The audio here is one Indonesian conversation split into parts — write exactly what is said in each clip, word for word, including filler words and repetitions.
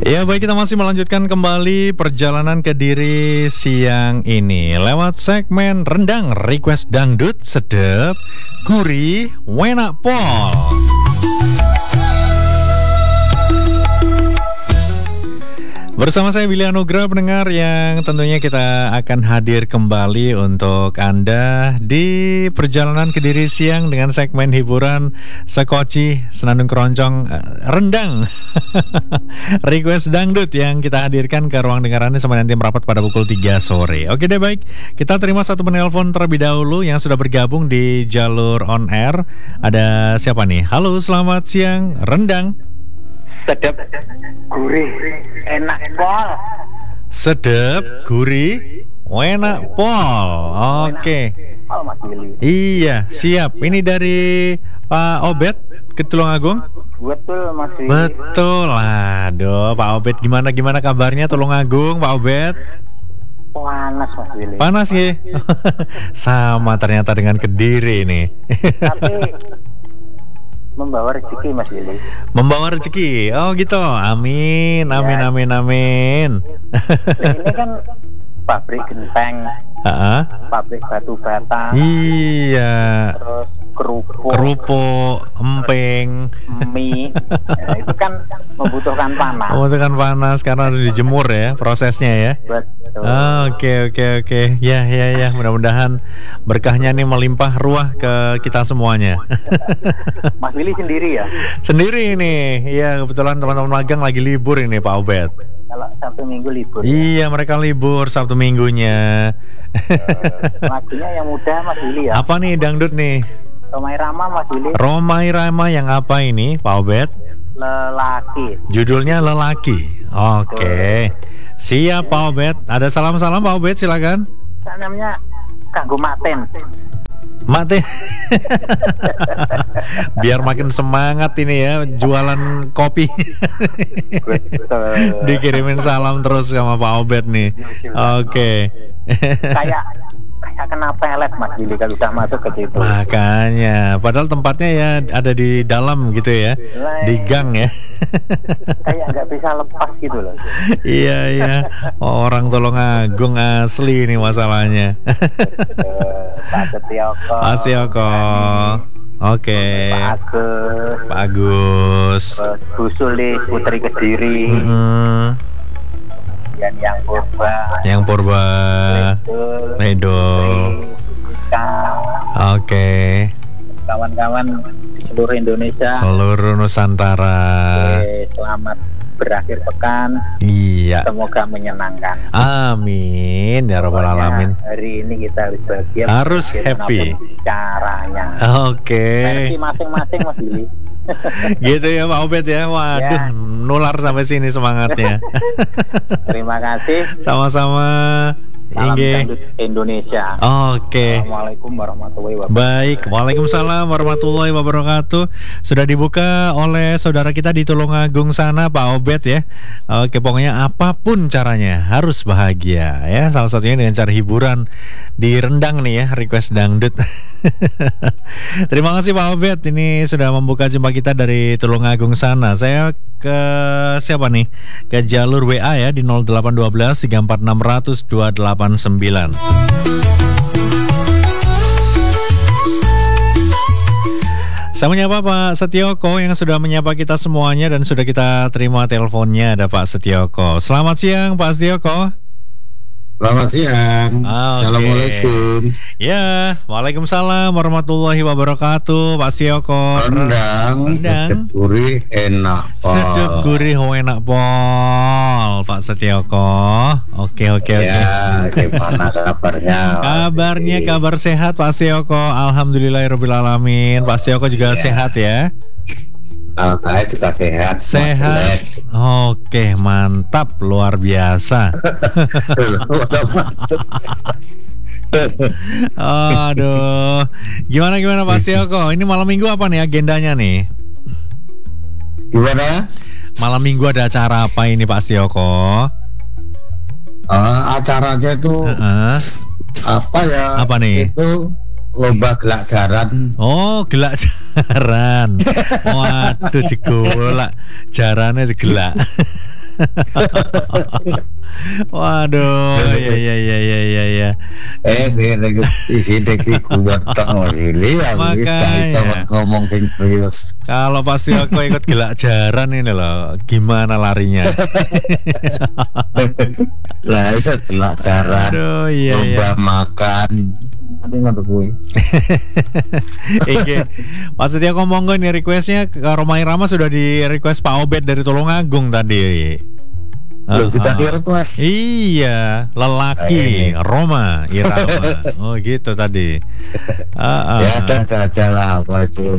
Ya baik, kita masih melanjutkan kembali perjalanan Kediri siang ini lewat segmen Rendang Request Dangdut Sedep Gurih Wenak Pol. Bersama saya Billy Anugrah, pendengar yang tentunya kita akan hadir kembali untuk Anda di perjalanan Kediri siang dengan segmen hiburan Sekoci Senandung Keroncong Rendang Request Dangdut yang kita hadirkan ke ruang dengarannya sampai nanti merapat pada pukul tiga sore. Oke deh, baik, kita terima satu penelpon terlebih dahulu yang sudah bergabung di jalur on air. Ada siapa nih? Halo, selamat siang. Rendang sedep, gurih, enak pol. Sedep, gurih, enak pol. Oke. Oh, Mas Billy. Iya, siap. Ini dari Pak Obed ke Tulungagung. Betul, Mas Billy. Betul. Aduh, Pak Obed, gimana gimana kabarnya Tulungagung, Pak Obed? Panas, Mas Billy. Panas ya? Sama ternyata dengan Kediri nih. Tapi membawa rezeki, Mas Billy. Membawa rezeki. Oh gitu. Amin. Amin ya. Amin amin. Ini kan pabrik genteng. Heeh. Pabrik batu bata. Iya. Terus kerupuk, kerupuk, emping, mie. Nah, itu kan membutuhkan panas. Membutuhkan panas karena harus dijemur ya prosesnya ya. Betul. Oke oke oke. Ya ya ya. Mudah-mudahan berkahnya nih melimpah ruah ke kita semuanya. Mas Billy sendiri ya? Sendiri nih. Iya, kebetulan teman-teman magang lagi libur ini Pak Obed. Kalau Sabtu Minggu libur. Iya, ya? Mereka libur Sabtu Minggunya. Uh, lagunya yang muda, Mas Billy ya. Apa nih dangdut nih? Romai Rama, Mas Billy. Romai Rama yang apa ini, Pak Obed? Lelaki. Judulnya Lelaki. Oke. Okay. Siap Pak Obed. Ada salam-salam Pak Obed, silakan. Saya namanya kanggo Maten. Maten. Biar makin semangat ini ya jualan kopi. Dikirimin salam terus sama Pak Obed nih. Oke. Okay. Kayak kayak kena pelet Mas Billy kalau udah masuk ke situ. Makanya, padahal tempatnya ya ada di dalam gitu ya, nah, di gang ya. Kayak nggak bisa lepas gitu loh. Iya iya, orang Tulungagung asli ini masalahnya. Pak Setioko. Pak Setioko. Oke. Pak Agus. Pak Agus. Bu Suli, Putri Kediri. Mm-hmm. Dan yang Purba. Yang Purba. Redol. Oke. Kawan-kawan di seluruh Indonesia. Seluruh Nusantara. Oke, selamat berakhir pekan. Iya. Semoga menyenangkan. Amin ya rabbal alamin. Hari ini kita harus bahagia. Harus happy. Caranya. Oke. Versi masing-masing Mas Billy. Gitu ya Pak Obed ya. Waduh, ya. Nular sampai sini semangatnya. Terima kasih. Sama-sama. Salam Inge. Indonesia. Oke. Assalamualaikum warahmatullahi wabarakatuh. Baik, waalaikumsalam warahmatullahi wabarakatuh. Sudah dibuka oleh saudara kita di Tulungagung sana, Pak Obed ya. Oke, pokoknya apapun caranya harus bahagia ya. Salah satunya dengan cara hiburan di Rendang nih ya, request dangdut. Terima kasih Pak Obed, ini sudah membuka jumpa kita dari Tulungagung sana. Saya ke siapa nih? Ke jalur W A ya di nol delapan satu dua tiga empat enam nol nol dua delapan sembilan. Saya menyapa Pak Setioko yang sudah menyapa kita semuanya dan sudah kita terima teleponnya. Ada Pak Setioko. Selamat siang Pak Setioko. Selamat siang. Okay. Assalamualaikum. Ya, waalaikumsalam warahmatullahi wabarakatuh. Pak Setioko. Rendang, Rendang. sedep gurih enak pol. Sedep gurih enak pol, Pak Setioko. Oke oke oke. Ya, gimana kabarnya? Kabarnya kabar sehat Pak Setioko. Alhamdulillahirabbil alamin. Pak Setioko juga ya. Sehat ya? Kalau saya juga sehat. Sehat. Oke, mantap, luar biasa. Aduh, gimana gimana Pak Setioko? Ini malam minggu apa nih agendanya nih? Gimana? Malam minggu ada acara apa ini Pak Setioko? Uh, acaranya itu uh-uh. apa ya? Apa nih? Itu lomba gelak jaran. Oh, gelak jaran. Waduh, digolak. Jarannya digelak. Waduh, ya ya ya ya ya ya. Eh, dia lagi isi deki kuat tong ini ya wis Makanya. ngomong sing serius. Kalau pasti aku ikut gelak jaran ini loh, gimana larinya? Lah iso pelajaran. Aduh, iya Lomba iya. makan. Ada nggak tuh kuwi? Iki, maksudnya aku monggo nih requestnya ke Roma Irama sudah di request Pak Obed dari Tulungagung tadi. Belum Ah, sudah ah. di request. Iya, lelaki Eh. Roma Irama. Oh gitu tadi. Ah, ah. Ya ada aja lah apa itu.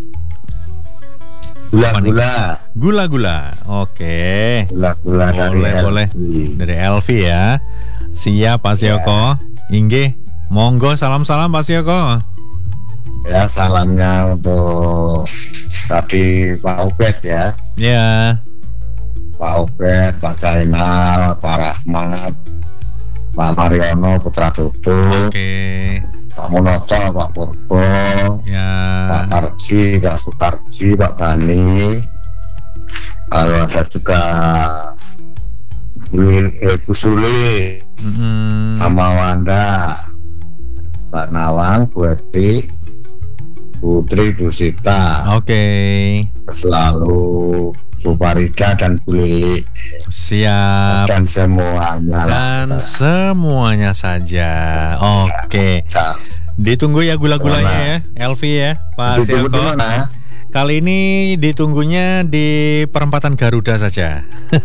Gula-gula. Gula-gula. Oke. Gula-gula dari Boleh, L V. boleh. Dari Elvi ya. Siap Pak Sioko. Inggih. Monggo salam-salam Pak Sioko. Ya salamnya untuk tadi Pak Obed ya. Ya. Pak Obed, Pak Zainal, Pak Rahmat, Pak Mariono, Putra Tutu, Oke. Pak Munoto, Pak Purbo, Pak Ya. Tarji, Pak Sutarji, Pak Bani. Lalu ada juga Bu Suli, Mm-mm. sama Wanda, Pak Nawang, Bu Eti, Putri, Bu Sita, Oke. selalu Bu Parida dan Bu Lili, Siap. dan semuanya lah. Dan semuanya saja. Oke. Nah, Ditunggu ya gula-gulanya ya, Elvi ya, Pak ditunggu di Sioko. mana? Kali ini ditunggunya di perempatan Garuda saja.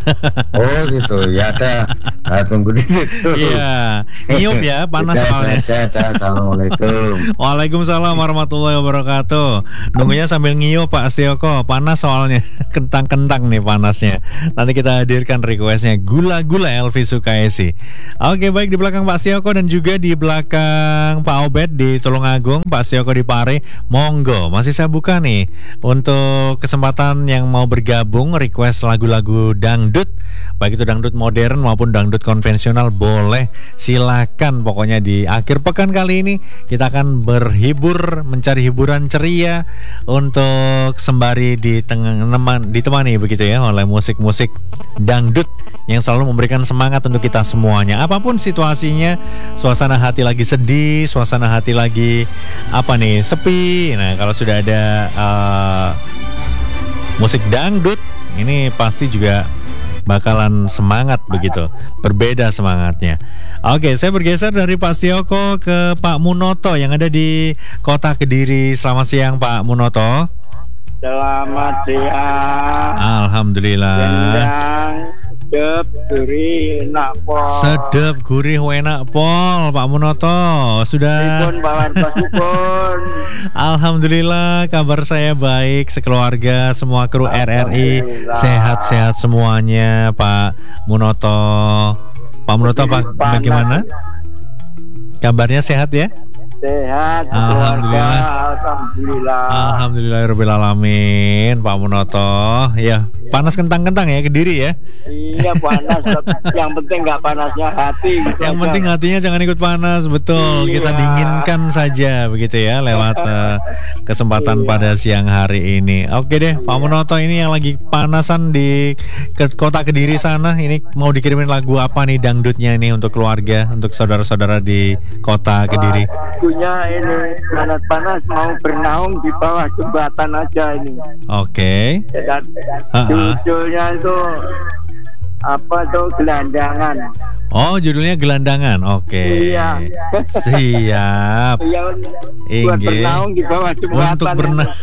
Oh gitu, ya ada. Nah, tunggu di situ. Iya, nyium ya, panas Udah, soalnya. udah, udah. Assalamualaikum. Waalaikumsalam warahmatullahi wabarakatuh. Nunggunya sambil ngiup Pak Astioko, panas soalnya. Kentang-kentang nih panasnya. Nanti kita hadirkan requestnya gula-gula Elvi Sukaisi. Oke baik, di belakang Pak Astioko dan juga di belakang Pak Obed di Tulungagung, Pak Astioko di Pare. Monggo, masih saya buka nih untuk kesempatan yang mau bergabung request lagu-lagu dangdut, baik itu dangdut modern maupun dangdut konvensional, boleh silakan. Pokoknya di akhir pekan kali ini kita akan berhibur, mencari hiburan ceria untuk sembari di tengah neman, ditemani begitu ya oleh musik-musik dangdut yang selalu memberikan semangat untuk kita semuanya. Apapun situasinya, suasana hati lagi sedih, suasana hati lagi apa nih, sepi. Nah, kalau sudah ada uh, musik dangdut ini pasti juga bakalan semangat begitu, berbeda semangatnya. Oke, saya bergeser dari Pak Stioko ke Pak Munoto yang ada di Kota Kediri. Selamat siang Pak Munoto. Selamat siang. Alhamdulillah. Gendang, sedep, gurih, enak pol. Sedep, gurih, enak pol Pak Munoto. Sudah. Sipun, Pak Wanto, sipun. Alhamdulillah, kabar saya baik, sekeluarga, semua kru R R I Alhamdulillah. sehat-sehat semuanya Pak Munoto. Pak Munoto, Pak, bagaimana? Kabarnya sehat ya? Sehat, Alhamdulillah. keluarga, Alhamdulillah. Alhamdulillahirobbilalamin Pak Munoto. Ya, panas kentang-kentang ya Kediri ya. Iya panas, yang penting nggak panasnya hati. Gitu Yang aja. penting hatinya jangan ikut panas, betul. Iya. Kita dinginkan saja begitu ya lewat eh, kesempatan Iya. pada siang hari ini. Oke deh, Pak Munoto, ini yang lagi panasan di ke kota Kediri sana, ini mau dikirimin lagu apa nih dangdutnya ini untuk keluarga, untuk saudara-saudara di kota Kediri? Lagunya ini panas-panas mau bernaung di bawah jembatan aja ini. Oke. Dan Ha-ha. judulnya itu apa tuh, gelandangan. Oh, judulnya Gelandangan. Oke. Iya. Siap. Iya, buat Inggih. bernaung di bawah jembatan. Untuk berenang.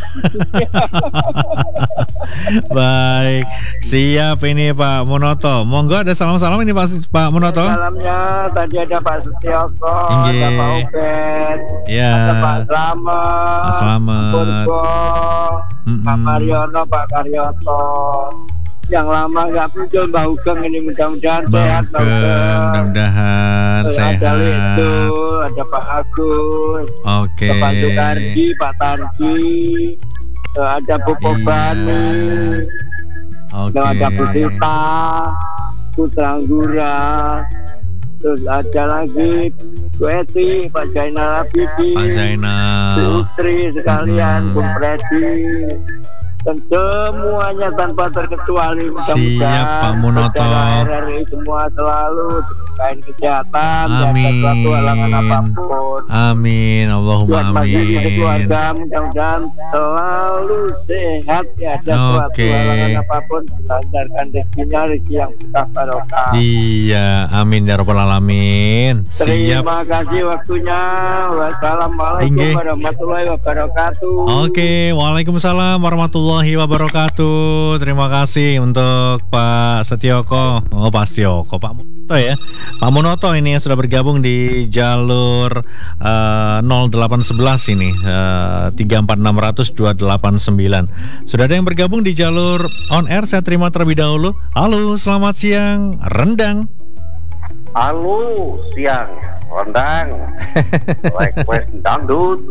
Baik, siap ini Pak Munoto. Monggo, ada salam-salam ini Pak Pak Munoto. Salamnya tadi ada Pak Setioko, Inggih. ada Pak Obed, Ya. ada Pak Slamet, Pak Slamet. Purbo, Mm-mm. Pak Mariono, Pak Karyoto. Yang lama nggak muncul Mbak Ugeng ini, mudah-mudahan sehat Mbak Bageng, Ugeng. mudah-mudahan Ada sehat. Litu, ada Pak Agus, Oke. ada Pak Tukardi, Pak Tarji, eh, ada Popo Iya. Bani, Oke. ada Bu Sita, Putra Anggura, terus ada lagi Bu Eti, Pak Zainal Abidin, Pak Bu Zainal. Utri sekalian, Hmm. Bu Freddy, dan semuanya tanpa terkecuali. Siap, Pak Munoto. R R I semua selalu kain kesehatan Amin. dan suatu halangan apapun. Amin, Allahumma Buat majelis amin. keluarga mudah-mudahan selalu sehat ya, dan suatu Oke. halangan apapun dilancarkan rezekinya, rezeki yang berkah barokah. Iya, amin ya rabbal alamin. Siap. Terima kasih waktunya. Wassalamualaikum Inggih. warahmatullahi wabarakatuh. Oke, waalaikumsalam warahmatullahi wabarakatuh. Terima kasih untuk Pak Setioko. Oh, Pak Setioko, Pak Munoto ya. Pak Munoto ini yang sudah bergabung di jalur uh, nol delapan sebelas ini, uh, tiga empat enam nol nol dua delapan sembilan. Sudah ada yang bergabung di jalur on air. Saya terima terlebih dahulu. Halo, selamat siang, Rendang. Halo, siang, rendang, request dangdut,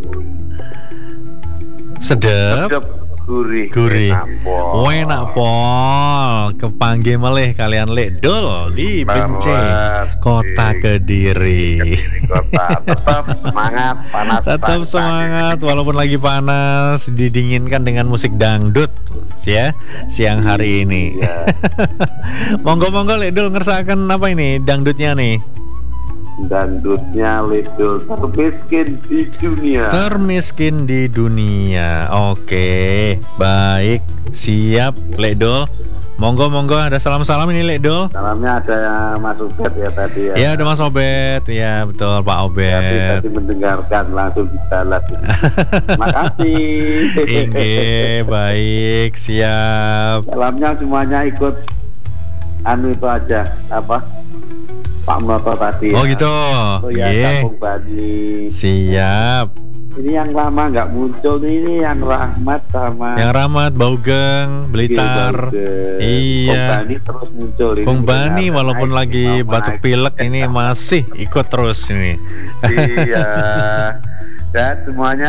Sedep. sedep, gurih, Gurih, enak, pol. enak pol, kepanggih melih kalian ledol di Bence, Banget. Kota Kediri. Kediri kota, tetap semangat, panas, Tetap panas. semangat walaupun lagi panas, didinginkan dengan musik dangdut ya siang hari ini. Iya. Monggo-monggo ledol ngersakan apa ini dangdutnya nih? Dangdutnya Ledol termiskin di dunia. Termiskin di dunia. Oke, baik, siap ledol. Monggo-monggo ada salam-salam ini ledol. Salamnya ada Mas Ubed ya tadi ya. Ya, ada Mas Obed. Ya, betul Pak Tadi, Obed. tadi mendengarkan langsung dibalas. Terima kasih. Inge, baik, siap. Salamnya semuanya ikut anu itu aja apa Pak Munoto tadi. Oh ya. gitu. Oh ya, Ye. Kampung Bani. Siap. Ini yang lama nggak muncul ini yang Rahmat sama Yang Rahmat, Baugeng, Blitar. Kung Iya. Bani terus muncul. Ini Kung Bani mendengarkan walaupun aja, lagi mau batuk naik. pilek ini masih ikut terus ini. Iya. Dan semuanya